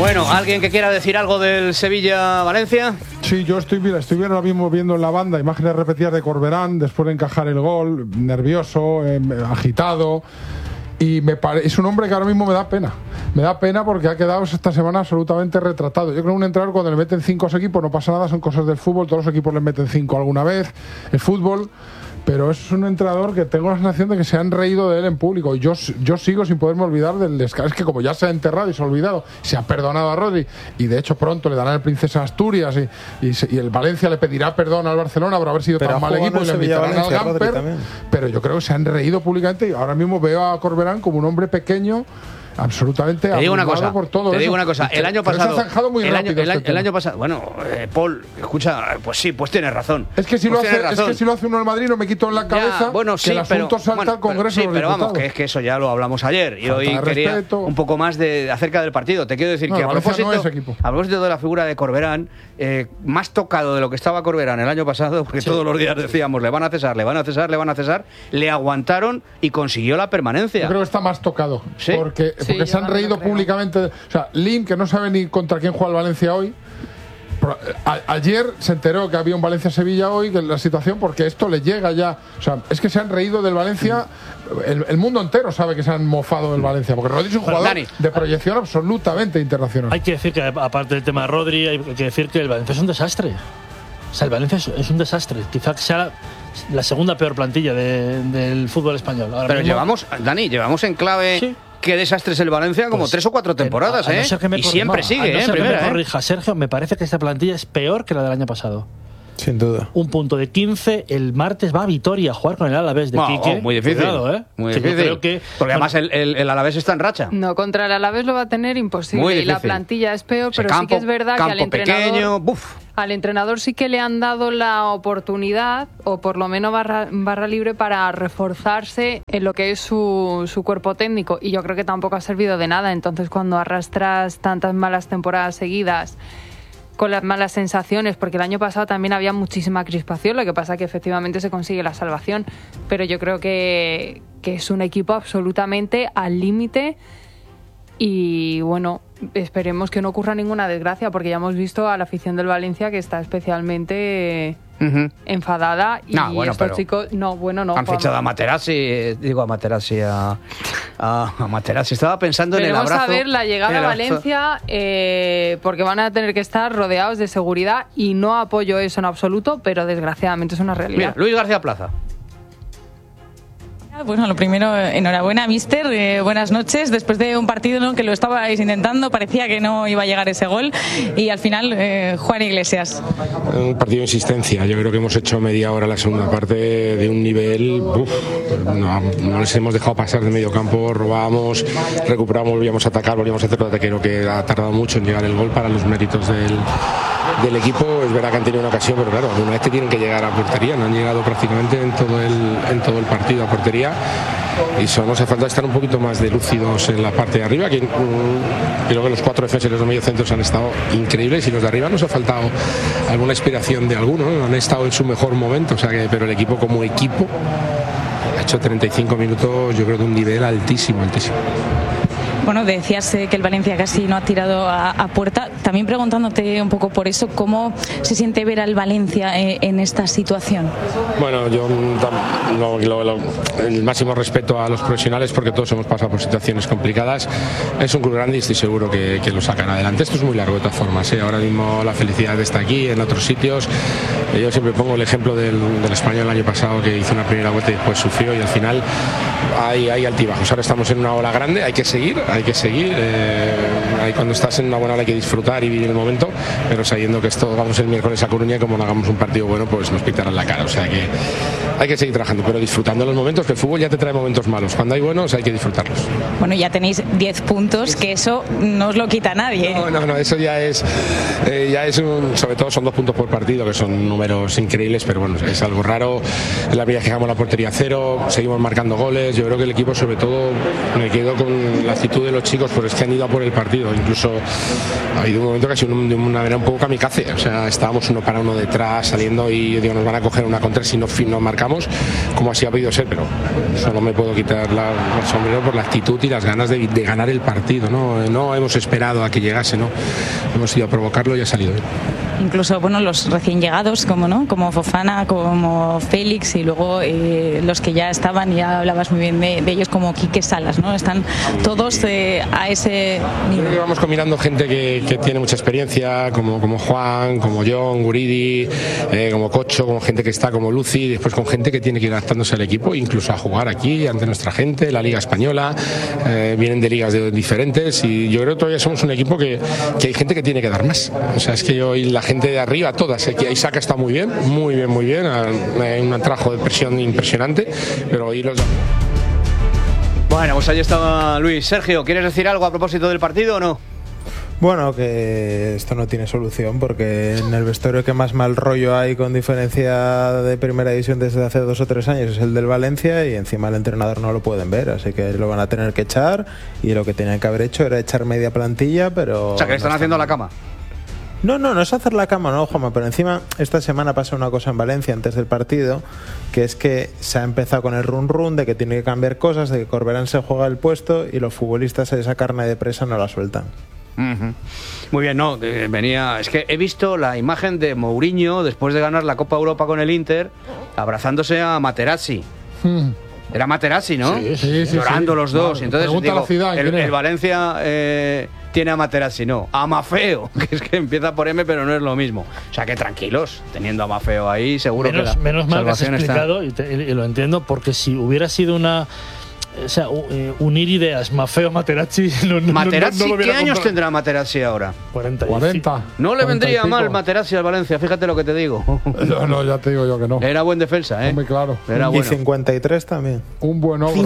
Bueno, ¿alguien que quiera decir algo del Sevilla-Valencia? Sí, yo estoy ahora mismo viendo en la banda imágenes repetidas de Corberán después de encajar el gol, nervioso, agitado. Y es un hombre que ahora mismo me da pena. Me da pena porque ha quedado esta semana absolutamente retratado. Yo creo que un entrenador, cuando le meten 5 a su equipo, no pasa nada, son cosas del fútbol. Todos los equipos le meten 5 alguna vez. El fútbol. Pero es un entrenador que tengo la sensación de que se han reído de él en público. Yo sigo sin poderme olvidar del descanso. Es que como ya se ha enterrado y se ha olvidado, se ha perdonado a Rodri, y de hecho pronto le darán el Princesa Asturias, y el Valencia le pedirá perdón al Barcelona por haber sido tan mal equipo y le invitarán al Gamper. Pero yo creo que se han reído públicamente, y ahora mismo veo a Corberán como un hombre pequeño, absolutamente abrumado por todo. Te digo una cosa, el año pasado, el año pasado, bueno, Paul, escucha, pues sí, pues tienes razón. Es que si lo hace uno en Madrid, no me quito en la cabeza que el asunto salta al Congreso de los pero vamos, Diputados. que es que eso ya lo hablamos ayer, y hoy quería un poco más acerca del partido. Te quiero decir que a propósito de la figura de Corberán, más tocado de lo que estaba Corberán el año pasado, porque todos los días decíamos, le van a cesar, le aguantaron y consiguió la permanencia. Yo creo que está más tocado, ¿sí? Porque se han reído públicamente. O sea, Lim, que no sabe ni contra quién juega el Valencia hoy, ayer se enteró que había un Valencia-Sevilla hoy, que la situación, porque esto le llega ya. O sea, es que se han reído del Valencia. El mundo entero sabe que se han mofado del Valencia, porque Rodri es un jugador de proyección absolutamente internacional. Hay que decir que, aparte del tema de Rodri, hay que decir que el Valencia es un desastre. O sea, el Valencia es un desastre. Quizás sea la segunda peor plantilla del fútbol español. Pero llevamos en clave... ¿Sí? Qué desastre es el Valencia, como 3 o 4 temporadas, y siempre sigue, primera. Me corrija, Sergio, me parece que esta plantilla es peor que la del año pasado. Sin duda. Un punto de 15, el martes va a Vitoria a jugar con el Alavés de Quique. Muy difícil. Cuidado, muy difícil. Yo creo porque además el Alavés está en racha. No, contra el Alavés lo va a tener imposible. Y la plantilla es peor, pero sí que es verdad que al entrenador sí que le han dado la oportunidad, o por lo menos barra libre, para reforzarse en lo que es su cuerpo técnico. Y yo creo que tampoco ha servido de nada. Entonces, cuando arrastras tantas malas temporadas seguidas, con las malas sensaciones, porque el año pasado también había muchísima crispación, lo que pasa que efectivamente se consigue la salvación, pero yo creo que es un equipo absolutamente al límite, y bueno, esperemos que no ocurra ninguna desgracia, porque ya hemos visto a la afición del Valencia que está especialmente enfadada, y estos chicos han fichado a Materazzi, a Materazzi. Estaba pensando en el abrazo. Vamos a ver la llegada a Valencia, porque van a tener que estar rodeados de seguridad, y no apoyo eso en absoluto, pero desgraciadamente es una realidad. Mira, Luis García Plaza. Bueno, lo primero, enhorabuena, míster. Buenas noches. Después de un partido en el que lo estabais intentando, parecía que no iba a llegar ese gol, y al final, Juan Iglesias. Un partido de insistencia. Yo creo que hemos hecho media hora la segunda parte de un nivel. No les hemos dejado pasar de medio campo, robábamos, recuperamos, volvíamos a atacar, volvíamos a hacer el ataque. Creo que ha tardado mucho en llegar el gol para los méritos del equipo. Es verdad que han tenido una ocasión, pero claro, una vez que tienen que llegar a portería, no han llegado prácticamente en todo el partido a portería, y solo nos hace falta estar un poquito más de lúcidos en la parte de arriba, que creo que los 4 defensas y los mediocentros han estado increíbles, y los de arriba nos ha faltado alguna inspiración de alguno, ¿no? Han estado en su mejor momento, pero el equipo como equipo ha hecho 35 minutos, yo creo, de un nivel altísimo. Bueno, decías que el Valencia casi no ha tirado a puerta. También preguntándote un poco por eso, ¿cómo se siente ver al Valencia en esta situación? Bueno, yo el máximo respeto a los profesionales, porque todos hemos pasado por situaciones complicadas. Es un club grande y estoy seguro que lo sacan adelante. Esto es muy largo de todas formas, Ahora mismo la felicidad está aquí, en otros sitios. Yo siempre pongo el ejemplo del Español el año pasado, que hizo una primera vuelta y después sufrió, y al final hay altibajos. Ahora estamos en una ola grande, hay que seguir. Cuando estás en una buena ola hay que disfrutar y vivir el momento, pero sabiendo que esto vamos el miércoles a Coruña, y como no hagamos un partido bueno, pues nos pitarán la cara. O sea que hay que seguir trabajando, pero disfrutando los momentos, que el fútbol ya te trae momentos malos. Cuando hay buenos hay que disfrutarlos. Bueno, ya tenéis 10 puntos, que eso no os lo quita nadie. No, eso ya es sobre todo son 2 puntos por partido, que son números increíbles, pero bueno, es algo raro. En la primera dejamos la portería 0, seguimos marcando goles, sensaciones. Yo creo que el equipo, sobre todo, me quedo con la actitud de los chicos, porque es que han ido a por el partido. Incluso ha habido un momento que ha sido de una manera un poco kamikaze. O sea, estábamos uno para uno detrás, saliendo y digo, nos van a coger una contra si no marcamos, como así ha podido ser, pero solo me puedo quitar el sombrero por la actitud y las ganas de ganar el partido. No hemos esperado a que llegase, no. Hemos ido a provocarlo y ha salido bien. Incluso los recién llegados, como Fofana, como Félix, y luego los que ya estaban, ya hablabas muy bien de ellos, como Quique Salas, ¿no? Están todos a ese nivel. Vamos combinando gente que tiene mucha experiencia, como Juan, como John, Guridi, como Cocho, como gente que está como Lucy, después con gente que tiene que ir adaptándose al equipo, incluso a jugar aquí ante nuestra gente, la Liga Española, vienen de ligas diferentes, y yo creo que todavía somos un equipo que hay gente que tiene que dar más. O sea, es que hoy la gente de arriba, todas, que Isaac está muy bien, un trabajo de presión impresionante, pero hoy los... Bueno, pues ahí estaba Luis. Sergio, ¿quieres decir algo a propósito del partido o no? Bueno, que esto no tiene solución, porque en el vestuario que más mal rollo hay, con diferencia de primera división desde hace 2 o 3 años, es el del Valencia, y encima el entrenador no lo pueden ver, así que lo van a tener que echar, y lo que tenían que haber hecho era echar media plantilla, pero... O sea, que están haciendo la cama. No es hacer la cama, no, Juanma, pero encima esta semana pasa una cosa en Valencia antes del partido, que es que se ha empezado con el run de que tiene que cambiar cosas, de que Corberán se juega el puesto y los futbolistas esa carne de presa no la sueltan. Muy bien, es que he visto la imagen de Mourinho después de ganar la Copa Europa con el Inter abrazándose a Materazzi. Era Materazzi, ¿no? Sí, llorando los dos. Vale, entonces digo, ciudad, el Valencia tiene a Materazzi, no, a Mafeo, que es que empieza por M, pero no es lo mismo. O sea, que tranquilos, teniendo a Mafeo ahí, seguro menos mal que has explicado, y lo entiendo, porque si hubiera sido unir ideas, Mafeo, Materazzi... Materazzi, ¿qué años tendrá Materazzi ahora? 40. No le vendría mal Materazzi al Valencia, fíjate lo que te digo. No, ya te digo yo que no. Era buen defensa, Muy claro. Era bueno. Y 53 también. Un buen ogro.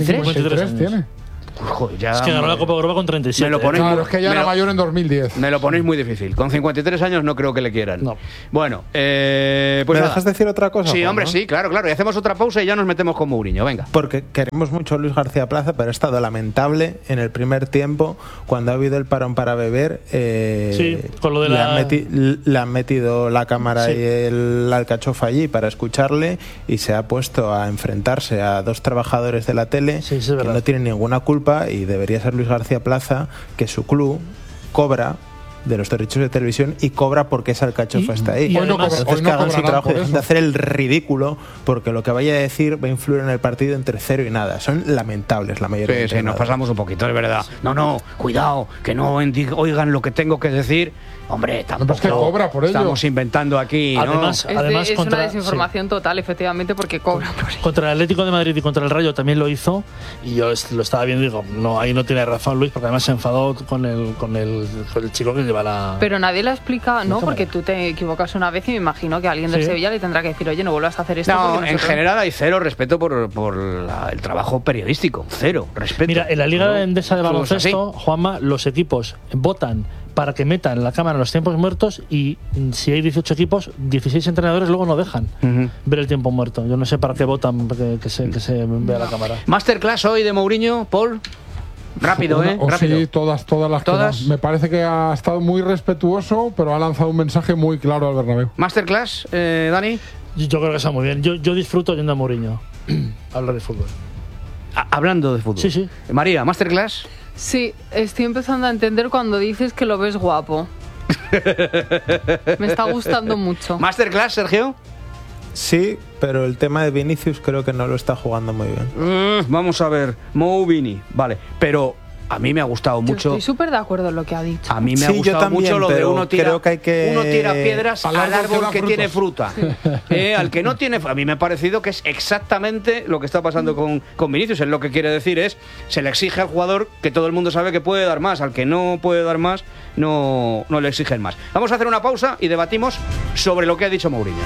53 tiene. Joder, ya, es que ganó la Copa Europa con 37. Claro, es que ya era mayor en 2010. Me lo ponéis muy difícil. Con 53 años no creo que le quieran. No. Bueno, pues ¿me dejas decir otra cosa? Sí, Juan, hombre, ¿no? sí, claro. Y hacemos otra pausa y ya nos metemos con Mourinho. Venga. Porque queremos mucho a Luis García Plaza, pero ha estado lamentable en el primer tiempo, cuando ha habido el parón para beber. Con lo de le han metido la cámara y la alcachofa allí para escucharle, y se ha puesto a enfrentarse a 2 trabajadores de la tele que no tienen ninguna culpa, y debería ser Luis García Plaza, que su club cobra de los derechos de televisión y cobra porque esa alcachofa está ahí. Entonces que hagan su trabajo de hacer el ridículo, porque lo que vaya a decir va a influir en el partido entre 0 y nada. Son lamentables la mayoría. Sí, nos pasamos un poquito, es verdad. No, cuidado, que no oigan lo que tengo que decir. Hombre, tampoco es que cobra por ello. Estamos inventando aquí, ¿no? Además, es una desinformación total, efectivamente, porque cobra por ello. Contra el Atlético de Madrid y contra el Rayo también lo hizo, y yo lo estaba viendo y digo, no, ahí no tiene razón Luis, porque además se enfadó con el chico que lleva la... Pero nadie le ha explicado, ¿no? Porque tú te equivocas una vez y me imagino que alguien del Sevilla le tendrá que decir, oye, no vuelvas a hacer esto. No, en general hay cero respeto por el trabajo periodístico, cero respeto. Mira, en la Liga Endesa de baloncesto, Juanma, los equipos votan para que metan la cámara en los tiempos muertos, y si hay 18 equipos, 16 entrenadores luego no dejan ver el tiempo muerto. Yo no sé para qué votan que se vea la cámara. Masterclass hoy de Mourinho, Paul. Rápido, rápido. Sí, todas las. Me parece que ha estado muy respetuoso, pero ha lanzado un mensaje muy claro al Bernabéu. Masterclass, Dani. Yo creo que está muy bien. Yo disfruto yendo a Mourinho hablar de fútbol. Hablando de fútbol. Sí. María, Masterclass. Sí, estoy empezando a entender cuando dices que lo ves guapo. Me está gustando mucho. ¿Masterclass, Sergio? Sí, pero el tema de Vinicius creo que no lo está jugando muy bien. Vamos a ver, Mou Vini, vale, pero a mí me ha gustado mucho. Estoy súper de acuerdo en lo que ha dicho. A mí me ha gustado también, mucho lo de uno tira piedras al árbol que tiene fruta. Al que no tiene, a mí me ha parecido que es exactamente lo que está pasando con Vinicius. Él lo que quiere decir es, se le exige al jugador que todo el mundo sabe que puede dar más. Al que no puede dar más, no le exigen más. Vamos a hacer una pausa y debatimos sobre lo que ha dicho Mourinho.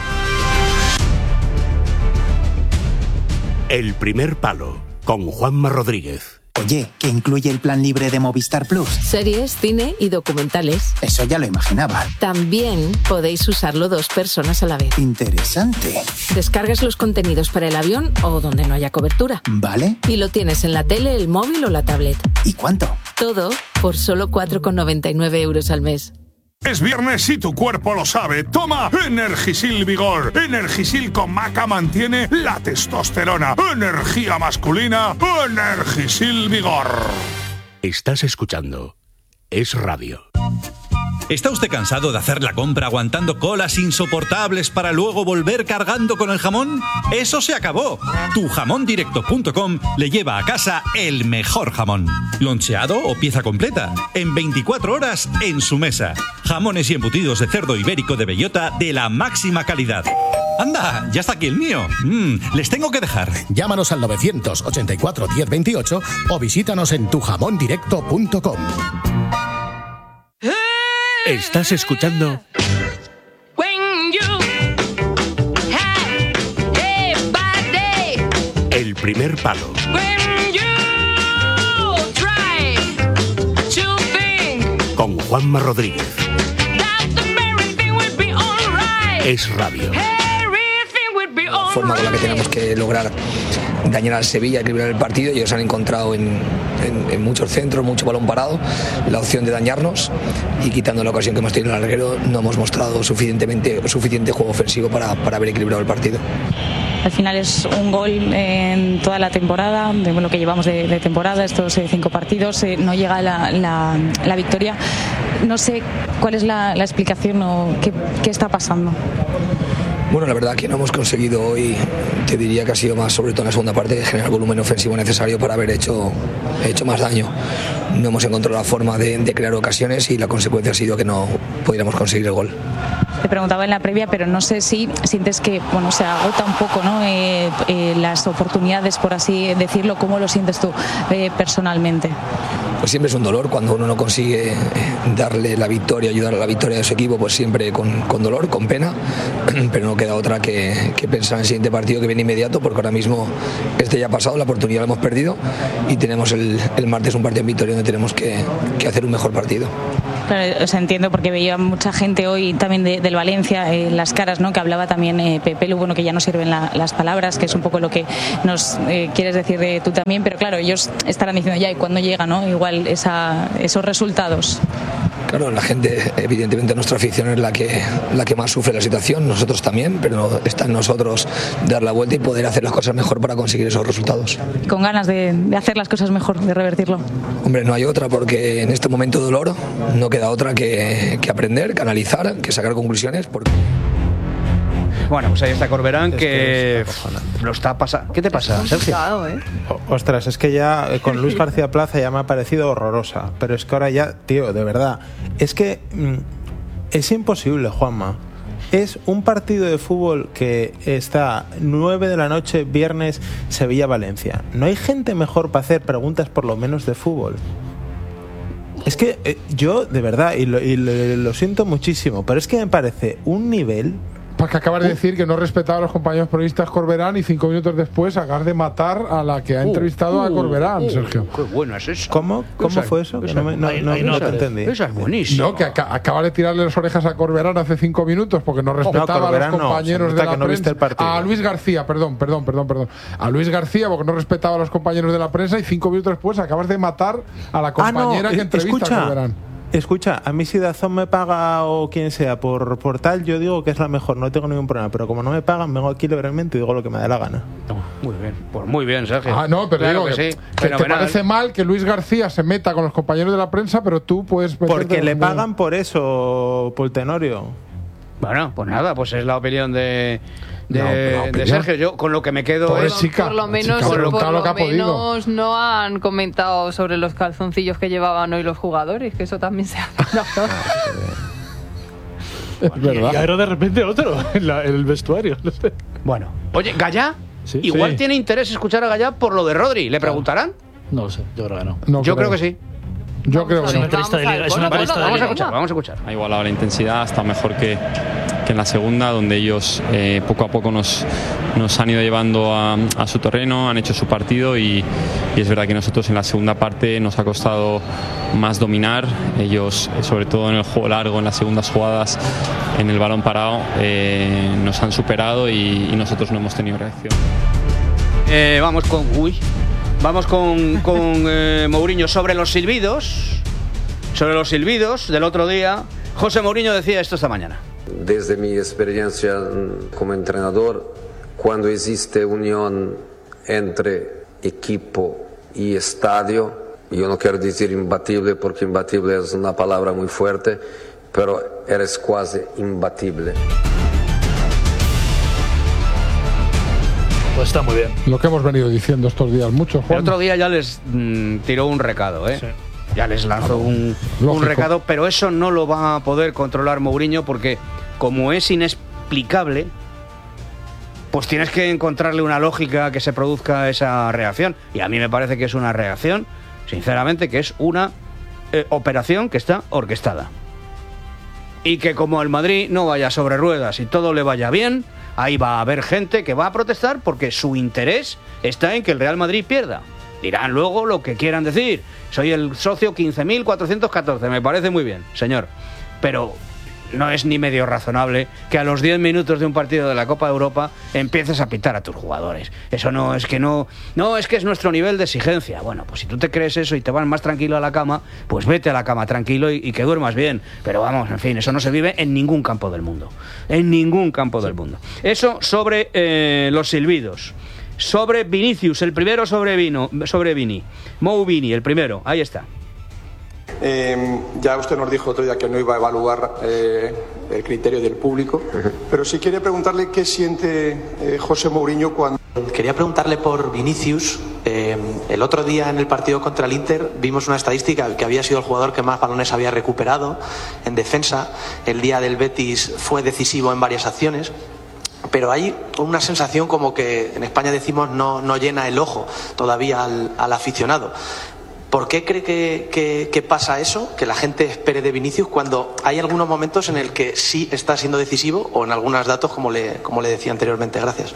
El primer palo, con Juanma Rodríguez. Oye, ¿qué incluye el plan libre de Movistar Plus? Series, cine y documentales. Eso ya lo imaginaba. También podéis usarlo 2 personas a la vez. Interesante. Descargas los contenidos para el avión o donde no haya cobertura. Vale. Y lo tienes en la tele, el móvil o la tablet. ¿Y cuánto? Todo por solo 4,99 € al mes. Es viernes y tu cuerpo lo sabe. Toma Energisil Vigor. Energisil con maca mantiene la testosterona. Energía masculina. Energisil Vigor. Estás escuchando Es Radio. ¿Está usted cansado de hacer la compra aguantando colas insoportables para luego volver cargando con el jamón? ¡Eso se acabó! Tujamondirecto.com le lleva a casa el mejor jamón. Loncheado o pieza completa. En 24 horas en su mesa. Jamones y embutidos de cerdo ibérico de bellota de la máxima calidad. ¡Anda! ¡Ya está aquí el mío! Les tengo que dejar. Llámanos al 984 1028 o visítanos en tujamondirecto.com. Estás escuchando El Primer Palo con Juanma Rodríguez. Es Radio. La forma con la que tenemos que lograr dañar al Sevilla, equilibrar el partido. Ellos han encontrado en muchos centros, mucho balón parado, la opción de dañarnos, y quitando la ocasión que hemos tenido en el larguero no hemos mostrado suficiente juego ofensivo para haber equilibrado el partido. Al final es un gol en toda la temporada, de lo que llevamos de temporada, estos 5 partidos, no llega la victoria. No sé cuál es la explicación o qué está pasando. Bueno, la verdad que no hemos conseguido hoy, te diría que ha sido más, sobre todo en la segunda parte, de generar el volumen ofensivo necesario para haber hecho más daño. No hemos encontrado la forma de crear ocasiones y la consecuencia ha sido que no pudiéramos conseguir el gol. Te preguntaba en la previa, pero no sé si sientes que se agota un poco, ¿no? Las oportunidades, por así decirlo. ¿Cómo lo sientes tú personalmente? Pues siempre es un dolor cuando uno no consigue darle la victoria, ayudar a la victoria de su equipo, pues siempre con dolor, con pena, pero no queda otra que pensar en el siguiente partido que viene inmediato, porque ahora mismo ya ha pasado, la oportunidad la hemos perdido y tenemos el martes un partido en Vitoria donde tenemos que hacer un mejor partido. Claro, entiendo, porque veía mucha gente hoy también del Valencia, las caras, ¿no? Que hablaba también Pepe, bueno, que ya no sirven las palabras, que es un poco lo que nos quieres decir tú también, pero claro, ellos estarán diciendo ya, ¿y cuándo llega, no? Igual esos resultados. Claro, la gente, evidentemente nuestra afición es la que más sufre la situación, nosotros también, pero está en nosotros dar la vuelta y poder hacer las cosas mejor para conseguir esos resultados. Con ganas de hacer las cosas mejor, de revertirlo. Hombre, no hay otra, porque en este momento de dolor no queda otra que aprender, que analizar, que sacar conclusiones. Bueno, pues ahí está Corberán, que lo está pasando. ¿Qué te pasa, Sergio? Ostras, es que ya con Luis García Plaza ya me ha parecido horrorosa, pero es que ahora ya, tío, de verdad, es que es imposible, Juanma. Es un partido de fútbol que está 9 de la noche, viernes, Sevilla-Valencia. No hay gente mejor para hacer preguntas por lo menos de fútbol. Es que yo, de verdad, y lo siento muchísimo, pero es que me parece un nivel... Porque acabas de decir que no respetaba a los compañeros periodistas Corberán y 5 minutos después acabas de matar a la que ha entrevistado a Corberán, Sergio. Qué bueno es eso. ¿Cómo fue eso? Que no te entendí. Esa es buenísima. No, que acabas de tirarle las orejas a Corberán hace 5 minutos porque no respetaba a los compañeros de la prensa. Viste el partido. A Luis García, perdón. A Luis García porque no respetaba a los compañeros de la prensa y 5 minutos después acabas de matar a la compañera que entrevista a Corberán. Escucha, a mí si Dazón me paga o quien sea por tal, yo digo que es la mejor, no tengo ningún problema, pero como no me pagan, vengo aquí libremente y digo lo que me dé la gana. Muy bien, pues muy bien, Sergio. No, pero claro digo que sí. Que te parece mal que Luis García se meta con los compañeros de la prensa, pero tú puedes... Porque le pagan por eso, por Tenorio. Bueno, pues nada, pues es la opinión de Sergio. Yo con lo que me quedo por lo menos no han comentado sobre los calzoncillos que llevaban hoy los jugadores, que eso también se ha hablado. Es verdad. Y ahora de repente otro en el vestuario, no sé. Bueno, oye, ¿Gallá? ¿Sí? Igual tiene interés escuchar a Gallá por lo de Rodri. ¿Le preguntarán? No lo sé, yo creo que no. Yo creo que sí. Yo creo que es una entrevista de liga. Vamos a escuchar. Ha igualado la intensidad, está mejor que en la segunda, donde ellos poco a poco nos han ido llevando a su terreno, han hecho su partido y es verdad que nosotros en la segunda parte nos ha costado más dominar. Ellos, sobre todo en el juego largo, en las segundas jugadas, en el balón parado, nos han superado y nosotros no hemos tenido reacción. Vamos con Mourinho sobre los silbidos. Sobre los silbidos del otro día. José Mourinho decía esto esta mañana. Desde mi experiencia como entrenador, cuando existe unión entre equipo y estadio, yo no quiero decir imbatible porque imbatible es una palabra muy fuerte, pero eres casi imbatible. Pues está muy bien. Lo que hemos venido diciendo estos días mucho, Juan. El otro día ya les tiró un recado, ¿eh? Sí. Ya les lanzó un recado, pero eso no lo va a poder controlar Mourinho porque como es inexplicable, pues tienes que encontrarle una lógica que se produzca esa reacción. Y a mí me parece que es una reacción, sinceramente, que es una operación que está orquestada. Y que como el Madrid no vaya sobre ruedas y todo le vaya bien, ahí va a haber gente que va a protestar porque su interés está en que el Real Madrid pierda. Dirán luego lo que quieran decir. Soy el socio 15.414, me parece muy bien, señor. Pero no es ni medio razonable que a los 10 minutos de un partido de la Copa de Europa empieces a pitar a tus jugadores. Eso no es que es que es nuestro nivel de exigencia. Bueno, pues si tú te crees eso y te vas más tranquilo a la cama, pues vete a la cama tranquilo y que duermas bien. Pero vamos, en fin, eso no se vive en ningún campo del mundo. En ningún campo del mundo. Eso sobre los silbidos. Sobre Vinicius, el primero sobre Vini. Mou Vini, el primero, ahí está. Ya usted nos dijo otro día que no iba a evaluar el criterio del público, pero sí quería preguntarle qué siente José Mourinho cuando... Quería preguntarle por Vinicius. El otro día en el partido contra el Inter vimos una estadística que había sido el jugador que más balones había recuperado en defensa. El día del Betis fue decisivo en varias acciones. Pero hay una sensación como que en España decimos no llena el ojo todavía al aficionado. ¿Por qué cree que pasa eso? Que la gente espere de Vinicius cuando hay algunos momentos en el que sí está siendo decisivo o en algunos datos como le decía anteriormente. Gracias.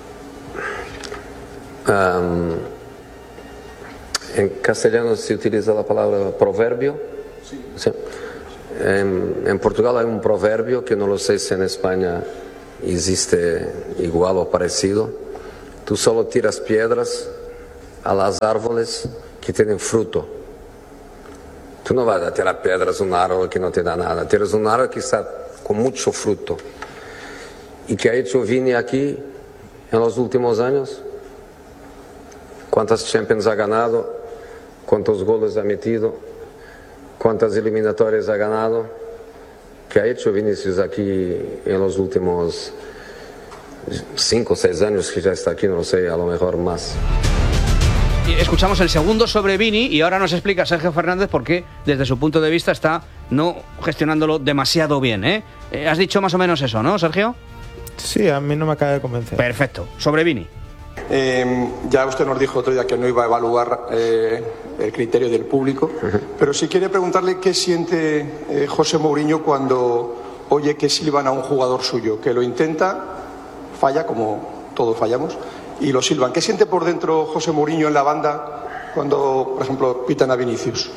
En castellano se utiliza la palabra proverbio. Sí. Sí. En Portugal hay un proverbio que no lo sé si en España existe igual o parecido. Tú solo tiras piedras a las árboles que tienen fruto. Tú no vas a tirar piedras a un árbol que no te da nada. Tiras un árbol que está con mucho fruto. ¿Y qué ha hecho Vini aquí en los últimos años? ¿Cuántas Champions ha ganado? ¿Cuántos goles ha metido? ¿Cuántas eliminatorias ha ganado? ¿Qué ha hecho Vinicius aquí en los últimos 5 o 6 años que ya está aquí? No sé, a lo mejor más. Escuchamos el segundo sobre Vini y ahora nos explica Sergio Fernández por qué desde su punto de vista está no gestionándolo demasiado bien, ¿eh? Has dicho más o menos eso, ¿no, Sergio? Sí, a mí no me acaba de convencer. Perfecto. Sobre Vini. Ya usted nos dijo otro día que no iba a evaluar el criterio del público, pero sí quería preguntarle qué siente José Mourinho cuando oye que silban a un jugador suyo, que lo intenta, falla como todos fallamos, y lo silban. ¿Qué siente por dentro José Mourinho en la banda cuando, por ejemplo, pitan a Vinicius?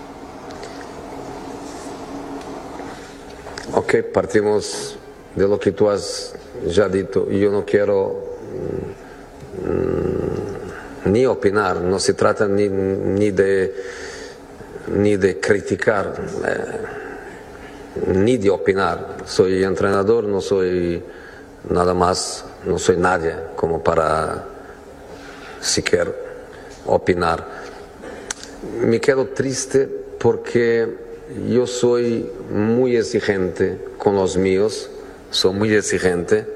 Ok, partimos de lo que tú has ya dicho. Yo no quiero ni opinar, no se trata ni de criticar, ni de opinar. Soy entrenador, no soy nada más, no soy nadie como para siquiera opinar. Me quedo triste porque yo soy muy exigente con los míos, soy muy exigente.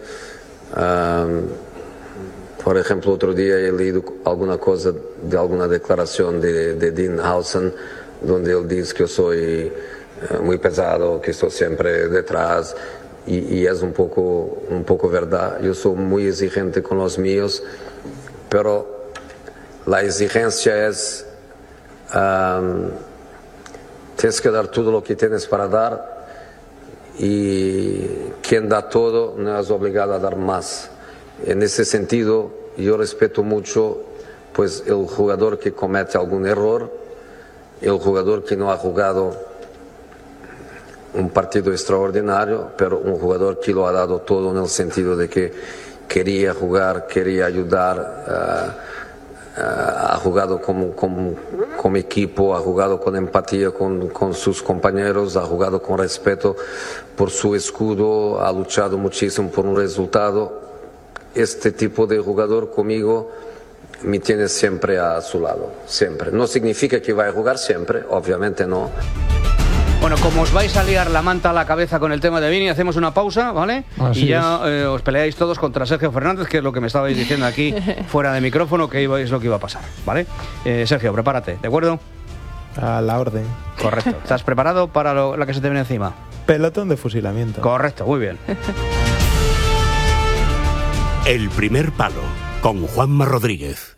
Por ejemplo, otro día he leído alguna cosa de alguna declaración de Dean Howson, donde él dice que yo soy muy pesado, que estoy siempre detrás, y es un poco verdad. Yo soy muy exigente con los míos, pero la exigencia es, tienes que dar todo lo que tienes para dar, y quien da todo no es obligado a dar más. En ese sentido, yo respeto mucho pues el jugador que comete algún error, el jugador que no ha jugado un partido extraordinario, pero un jugador que lo ha dado todo en el sentido de que quería jugar, quería ayudar, ha jugado como equipo, ha jugado con empatía con sus compañeros, ha jugado con respeto por su escudo, ha luchado muchísimo por un resultado. Este tipo de jugador conmigo me tiene siempre a su lado, siempre. No significa que vaya a jugar siempre, obviamente no. Bueno, como os vais a liar la manta a la cabeza con el tema de Vini, hacemos una pausa, ¿vale? Así y ya os peleáis todos contra Sergio Fernández, que es lo que me estabais diciendo aquí fuera de micrófono, que es lo que iba a pasar, ¿vale? Sergio, prepárate, ¿de acuerdo? A la orden. Correcto. ¿Estás preparado para la que se te viene encima? Pelotón de fusilamiento. Correcto, muy bien. El primer palo, con Juanma Rodríguez.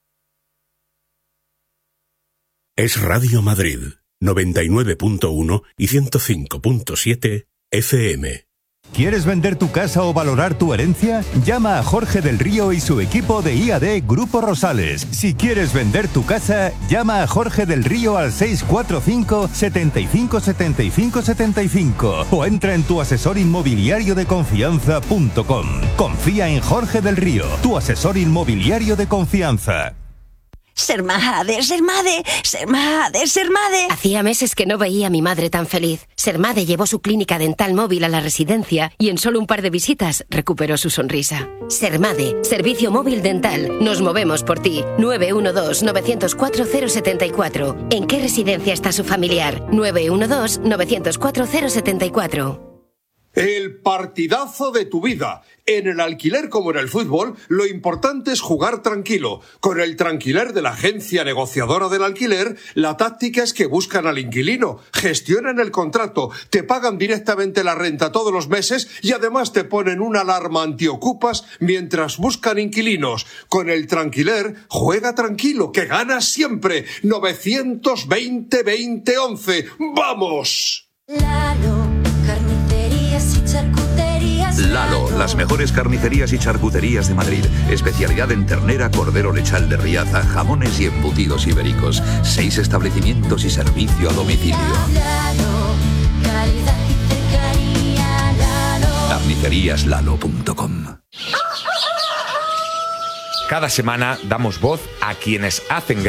Es Radio Madrid, 99.1 y 105.7 FM. ¿Quieres vender tu casa o valorar tu herencia? Llama a Jorge del Río y su equipo de IAD Grupo Rosales. Si quieres vender tu casa, llama a Jorge del Río al 645 75 75 75 o entra en tuasesorinmobiliariodeconfianza.com. Confía en Jorge del Río, tu asesor inmobiliario de confianza. Sermade, Sermade, Sermade, Sermade. Hacía meses que no veía a mi madre tan feliz. Sermade llevó su clínica dental móvil a la residencia y en solo un par de visitas recuperó su sonrisa. Sermade, servicio móvil dental. Nos movemos por ti. 912-904-074. ¿En qué residencia está su familiar? 912-904-074. El partidazo de tu vida. En el alquiler como en el fútbol, lo importante es jugar tranquilo. Con el Tranquiler de la agencia negociadora del alquiler, la táctica es que buscan al inquilino, gestionan el contrato, te pagan directamente la renta todos los meses y además te ponen una alarma antiocupas mientras buscan inquilinos. Con el Tranquiler, juega tranquilo, que ganas siempre. 920-2011. ¡Vamos! Lalo, las mejores carnicerías y charcuterías de Madrid. Especialidad en ternera, cordero lechal de Riaza, jamones y embutidos ibéricos. 6 establecimientos y servicio a domicilio. Carniceríaslalo.com. Cada semana damos voz a quienes hacen